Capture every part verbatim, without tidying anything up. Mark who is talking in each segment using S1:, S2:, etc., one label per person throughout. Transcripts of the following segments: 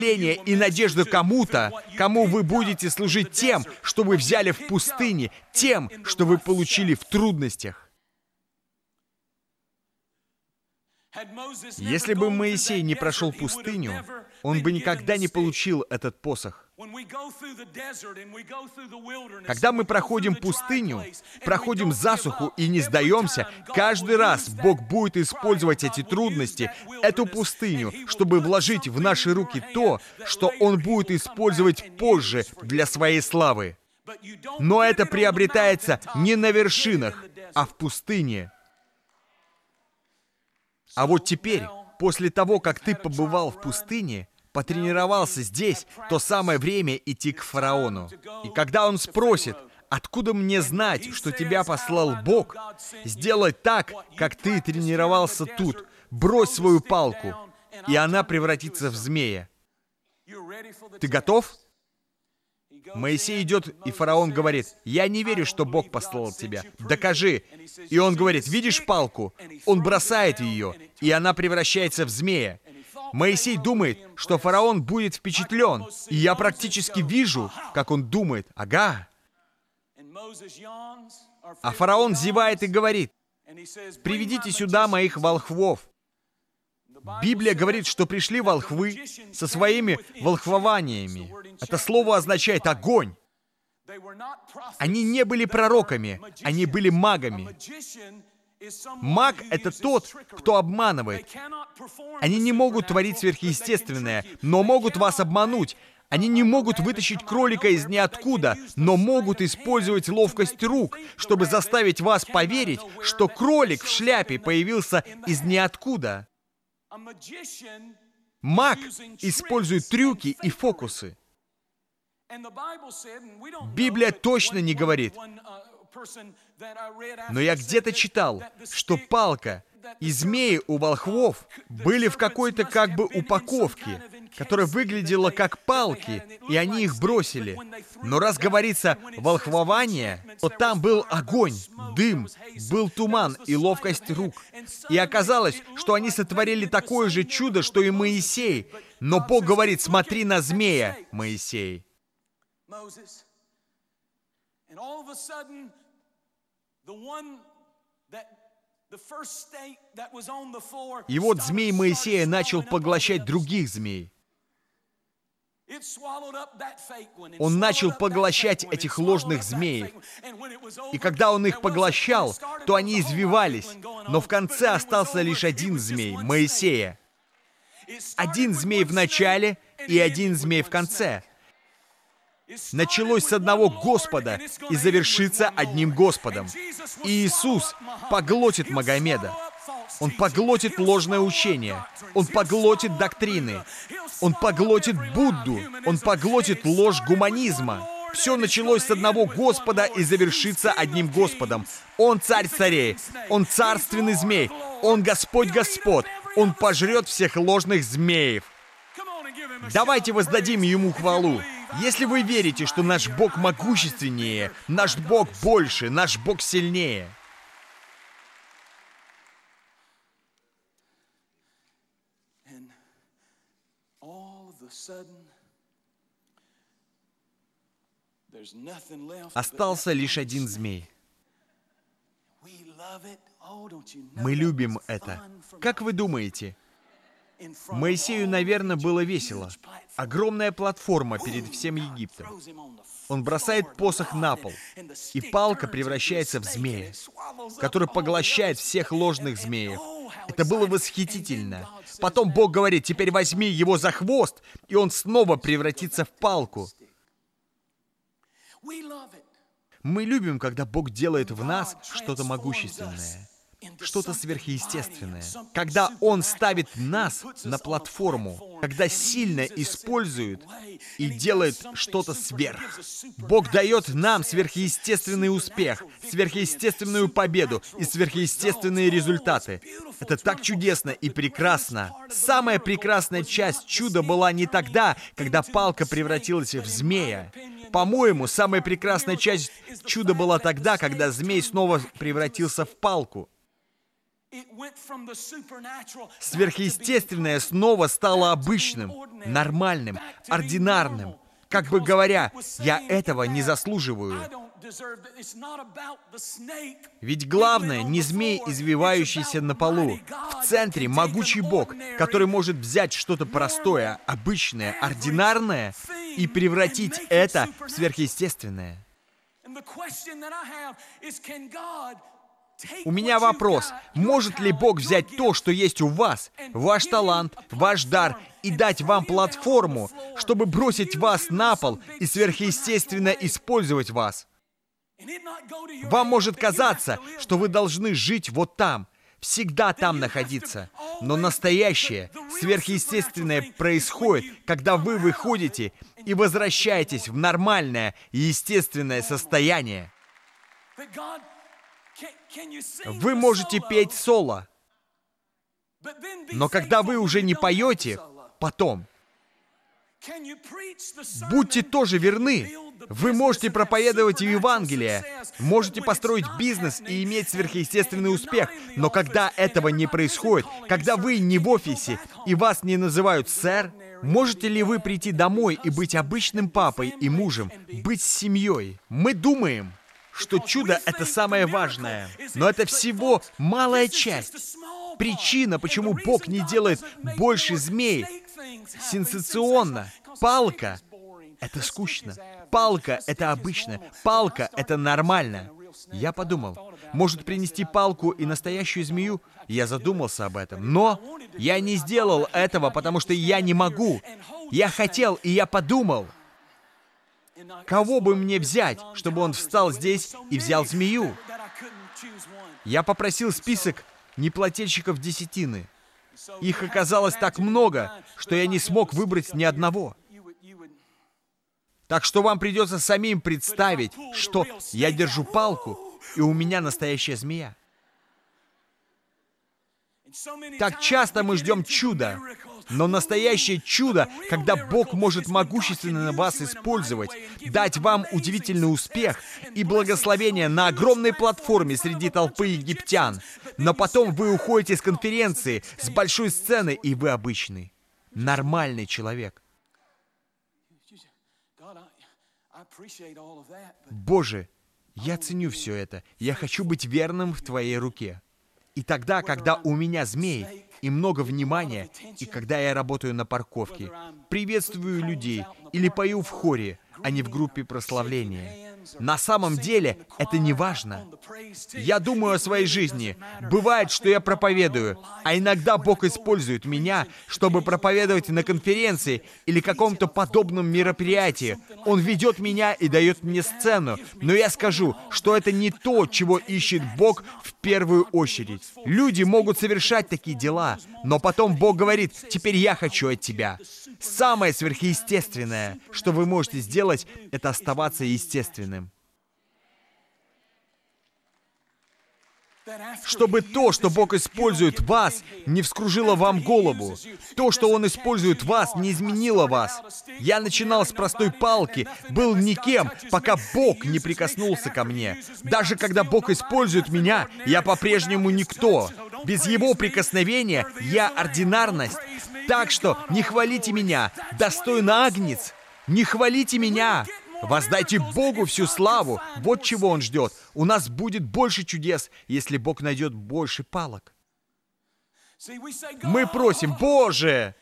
S1: и надежду кому-то, кому вы будете служить тем, что вы взяли в пустыне, тем, что вы получили в трудностях. Если бы Моисей не прошел пустыню, он бы никогда не получил этот посох. Когда мы проходим пустыню, проходим засуху и не сдаемся, каждый раз Бог будет использовать эти трудности, эту пустыню, чтобы вложить в наши руки то, что Он будет использовать позже для своей славы. Но это приобретается не на вершинах, а в пустыне. А вот теперь, после того, как ты побывал в пустыне, потренировался здесь, то самое время идти к фараону. И когда он спросит, откуда мне знать, что тебя послал Бог, сделай так, как ты тренировался тут. Брось свою палку, и она превратится в змея. Ты готов? Моисей идет, и фараон говорит, «Я не верю, что Бог послал тебя. Докажи». И он говорит, «Видишь палку?» Он бросает ее, и она превращается в змея. Моисей думает, что фараон будет впечатлен, и я практически вижу, как он думает, «Ага». А фараон зевает и говорит, «Приведите сюда моих волхвов». Библия говорит, что пришли волхвы со своими волхвованиями. Это слово означает «огонь». Они не были пророками, они были магами. Маг — это тот, кто обманывает. Они не могут творить сверхъестественное, но могут вас обмануть. Они не могут вытащить кролика из ниоткуда, но могут использовать ловкость рук, чтобы заставить вас поверить, что кролик в шляпе появился из ниоткуда. Маг использует трюки и фокусы. Библия точно не говорит, но я где-то читал, что палка и змеи у волхвов были в какой-то как бы упаковке, которая выглядела как палки, и они их бросили. Но раз говорится «волхвование», то там был огонь, дым, был туман и ловкость рук. И оказалось, что они сотворили такое же чудо, что и Моисей. Но Бог говорит, смотри на змея, Моисей. И вот змей Моисея начал поглощать других змей. Он начал поглощать этих ложных змеев. И когда он их поглощал, то они извивались. Но в конце остался лишь один змей, Моисея. Один змей в начале и один змей в конце. Началось с одного Господа и завершится одним Господом. И Иисус поглотит Магомеда. Он поглотит ложное учение. Он поглотит доктрины. Он поглотит Будду. Он поглотит ложь гуманизма. Все началось с одного Господа и завершится одним Господом. Он царь царей. Он царственный змей. Он Господь Господ. Он пожрет всех ложных змеев. Давайте воздадим Ему хвалу. Если вы верите, что наш Бог могущественнее, наш Бог больше, наш Бог сильнее. Остался лишь один змей. Мы любим это. Как вы думаете? Моисею, наверное, было весело. Огромная платформа перед всем Египтом. Он бросает посох на пол, и палка превращается в змея, который поглощает всех ложных змеев. Это было восхитительно. Потом Бог говорит, теперь возьми его за хвост, и он снова превратится в палку. Мы любим, когда Бог делает в нас что-то могущественное, что-то сверхъестественное. Когда Он ставит нас на платформу, когда сильно использует и делает что-то сверх. Бог дает нам сверхъестественный успех, сверхъестественную победу и сверхъестественные результаты. Это так чудесно и прекрасно. Самая прекрасная часть чуда была не тогда, когда палка превратилась в змея. По-моему, самая прекрасная часть чуда была тогда, когда змей снова превратился в палку. Сверхъестественное снова стало обычным, нормальным, ординарным. Как бы говоря, я этого не заслуживаю. Ведь главное не змей, извивающийся на полу. В центре могучий Бог, который может взять что-то простое, обычное, ординарное и превратить это в сверхъестественное. У меня вопрос, может ли Бог взять то, что есть у вас, ваш талант, ваш дар, и дать вам платформу, чтобы бросить вас на пол и сверхъестественно использовать вас? Вам может казаться, что вы должны жить вот там, всегда там находиться. Но настоящее, сверхъестественное происходит, когда вы выходите и возвращаетесь в нормальное и естественное состояние. Вы можете петь соло, но когда вы уже не поете, потом, будьте тоже верны. Вы можете проповедовать Евангелие, можете построить бизнес и иметь сверхъестественный успех, но когда этого не происходит, когда вы не в офисе и вас не называют «сэр», можете ли вы прийти домой и быть обычным папой и мужем, быть с семьей? Мы думаем, что чудо — это самое важное, но это всего малая часть. Причина, почему Бог не делает больше змей, сенсационно. Палка — это скучно. Палка — это обычно. Палка — это нормально. Я подумал, может принести палку и настоящую змею? Я задумался об этом. Но я не сделал этого, потому что я не могу. Я хотел, и я подумал, кого бы мне взять, чтобы он встал здесь и взял змею? Я попросил список неплательщиков десятины. Их оказалось так много, что я не смог выбрать ни одного. Так что вам придется самим представить, что я держу палку, и у меня настоящая змея. Так часто мы ждем чуда, но настоящее чудо, когда Бог может могущественно вас использовать, дать вам удивительный успех и благословение на огромной платформе среди толпы египтян. Но потом вы уходите с конференции, с большой сцены, и вы обычный, нормальный человек. Боже, я ценю все это. Я хочу быть верным в Твоей руке. И тогда, когда у меня змей и много внимания, и когда я работаю на парковке, приветствую людей или пою в хоре, а не в группе прославления. На самом деле, это не важно. Я думаю о своей жизни. Бывает, что я проповедую, а иногда Бог использует меня, чтобы проповедовать на конференции или каком-то подобном мероприятии. Он ведет меня и дает мне сцену. Но я скажу, что это не то, чего ищет Бог в первую очередь. Люди могут совершать такие дела, но потом Бог говорит: «Теперь я хочу от тебя». Самое сверхъестественное, что вы можете сделать, это оставаться естественным. Чтобы то, что Бог использует вас, не вскружило вам голову. То, что Он использует вас, не изменило вас. Я начинал с простой палки, был никем, пока Бог не прикоснулся ко мне. Даже когда Бог использует меня, я по-прежнему никто. Без Его прикосновения я ординарность. Так что не хвалите меня, достойно агнец. Не хвалите меня. Воздайте Богу всю славу. Вот чего Он ждет. У нас будет больше чудес, если Бог найдет больше палок. Мы просим: Боже,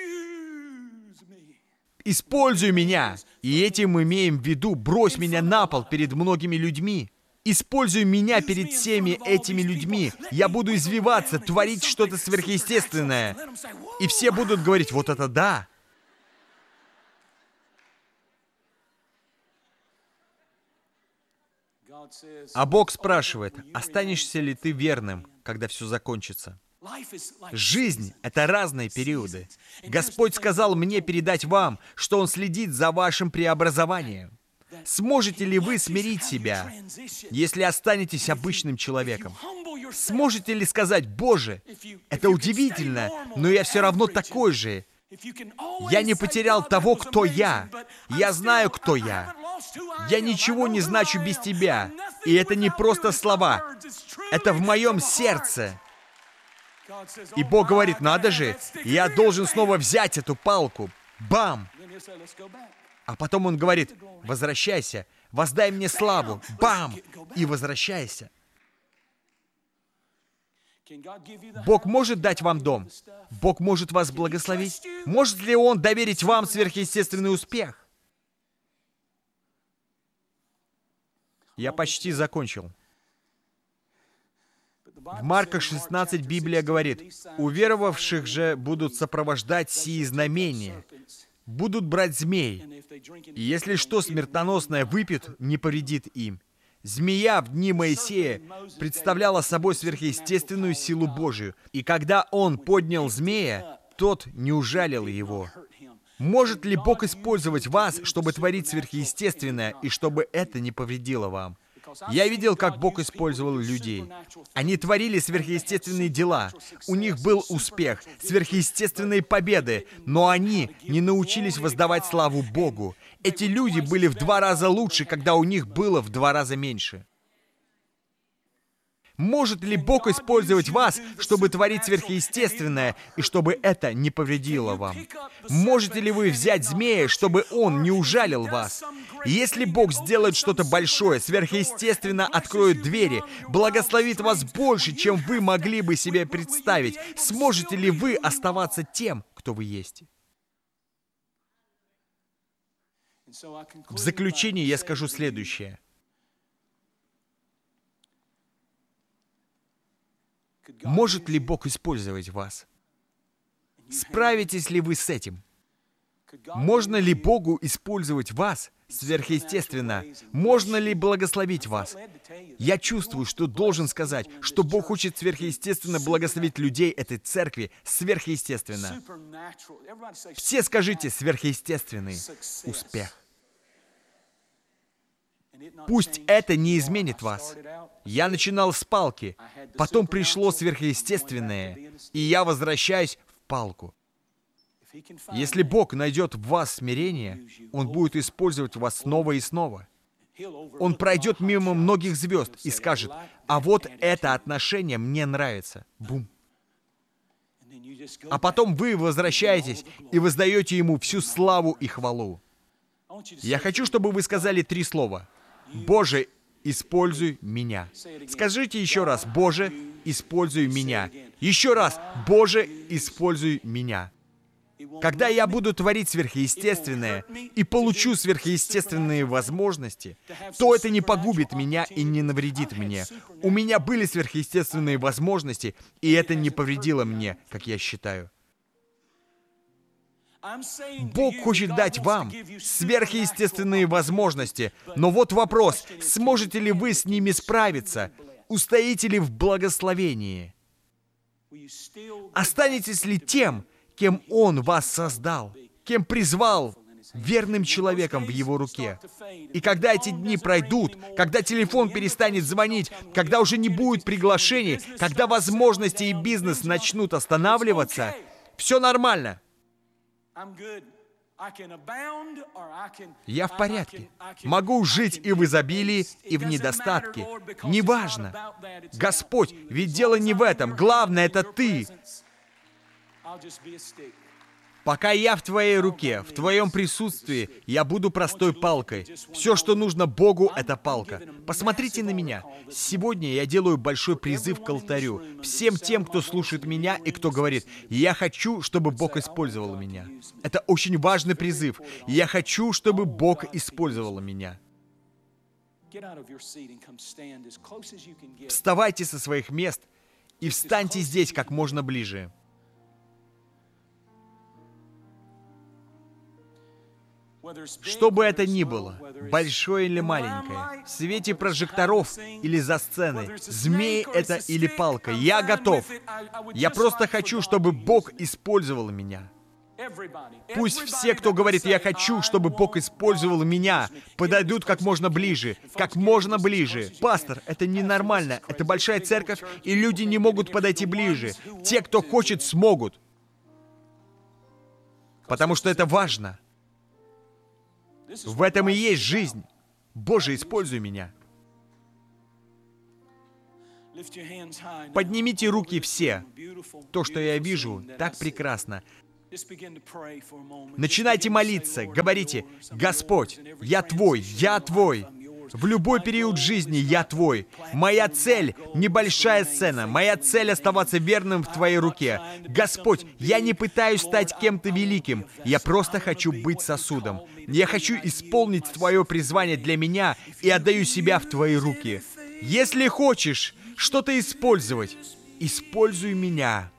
S1: используй меня. И этим мы имеем в виду: брось меня на пол перед многими людьми. Используй меня перед всеми этими людьми. Я буду извиваться, творить что-то сверхъестественное. И все будут говорить: вот это да. А Бог спрашивает: останешься ли ты верным, когда все закончится? Жизнь — это разные периоды. Господь сказал мне передать вам, что Он следит за вашим преобразованием. Сможете ли вы смирить себя, если останетесь обычным человеком? Сможете ли сказать: Боже, это удивительно, но я все равно такой же. Я не потерял того, кто я. Я знаю, кто я. Я ничего не значу без Тебя. И это не просто слова. Это в моем сердце. И Бог говорит, надо же, я должен снова взять эту палку. Бам! А потом Он говорит, возвращайся, воздай мне славу. Бам! И возвращайся. Бог может дать вам дом? Бог может вас благословить? Может ли Он доверить вам сверхъестественный успех? Я почти закончил. В Марка шестнадцать Библия говорит, «Уверовавших же будут сопровождать сии знамения, будут брать змей, и если что смертоносное выпьют, не повредит им». Змея в дни Моисея представляла собой сверхъестественную силу Божию, и когда он поднял змея, тот не ужалил его. Может ли Бог использовать вас, чтобы творить сверхъестественное, и чтобы это не повредило вам? Я видел, как Бог использовал людей. Они творили сверхъестественные дела. У них был успех, сверхъестественные победы, но они не научились воздавать славу Богу. Эти люди были в два раза лучше, когда у них было в два раза меньше. Может ли Бог использовать вас, чтобы творить сверхъестественное, и чтобы это не повредило вам? Можете ли вы взять змея, чтобы он не ужалил вас? Если Бог сделает что-то большое, сверхъестественно откроет двери, благословит вас больше, чем вы могли бы себе представить, сможете ли вы оставаться тем, кто вы есть? В заключение я скажу следующее. Может ли Бог использовать вас? Справитесь ли вы с этим? Можно ли Богу использовать вас сверхъестественно? Можно ли благословить вас? Я чувствую, что должен сказать, что Бог хочет сверхъестественно благословить людей этой церкви сверхъестественно. Все скажите «сверхъестественный успех». Пусть это не изменит вас. Я начинал с палки, потом пришло сверхъестественное, и я возвращаюсь в палку. Если Бог найдет в вас смирение, Он будет использовать вас снова и снова. Он пройдет мимо многих звезд и скажет, а вот это отношение мне нравится. Бум. А потом вы возвращаетесь и воздаете Ему всю славу и хвалу. Я хочу, чтобы вы сказали три слова. Боже, используй меня. Скажите еще раз, Боже, используй меня. Еще раз, Боже, используй меня. Когда я буду творить сверхъестественное и получу сверхъестественные возможности, то это не погубит меня и не навредит мне. У меня были сверхъестественные возможности, и это не повредило мне, как я считаю. Бог хочет дать вам сверхъестественные возможности, но вот вопрос, сможете ли вы с ними справиться? Устоите ли в благословении? Останетесь ли тем, кем Он вас создал, кем призвал, верным человеком в Его руке? И когда эти дни пройдут, когда телефон перестанет звонить, когда уже не будет приглашений, когда возможности и бизнес начнут останавливаться, все нормально. Я в порядке. Могу жить и в изобилии, и в недостатке. Неважно. Господь, ведь дело не в этом. Главное — это Ты. Пока я в Твоей руке, в Твоем присутствии, я буду простой палкой. Все, что нужно Богу, это палка. Посмотрите на меня. Сегодня я делаю большой призыв к алтарю. Всем тем, кто слушает меня и кто говорит, я хочу, чтобы Бог использовал меня. Это очень важный призыв. Я хочу, чтобы Бог использовал меня. Вставайте со своих мест и встаньте здесь как можно ближе. Что бы это ни было, большое или маленькое, в свете прожекторов или за сценой, змей это или палка, я готов. Я просто хочу, чтобы Бог использовал меня. Пусть все, кто говорит «я хочу, чтобы Бог использовал меня», подойдут как можно ближе, как можно ближе. Пастор, это ненормально, это большая церковь, и люди не могут подойти ближе. Те, кто хочет, смогут. Потому что это важно. В этом и есть жизнь. Боже, используй меня. Поднимите руки все. То, что я вижу, так прекрасно. Начинайте молиться, говорите: «Господь, я Твой, я Твой. В любой период жизни я Твой. Моя цель — небольшая сцена. Моя цель — оставаться верным в Твоей руке. Господь, я не пытаюсь стать кем-то великим. Я просто хочу быть сосудом. Я хочу исполнить Твое призвание для меня и отдаю себя в Твои руки. Если хочешь что-то использовать, используй меня».